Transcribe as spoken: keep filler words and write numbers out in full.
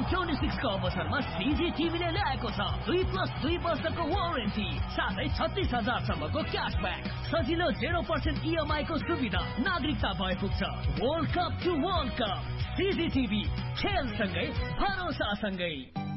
चौबिस को अवसरमा सीजीटीभीले ल्याएको छ दुई प्लस दुई वर्षको वारेन्टी साथै छत्तीस हजार सम्मको क्यासब्याक सजिलो जेरो पर्सेन्ट इएमआई को सुविधा नागरिकता भए पुग्छ। World cup to world cup सीजीटीभी खेलसँगै भरोसासँगै।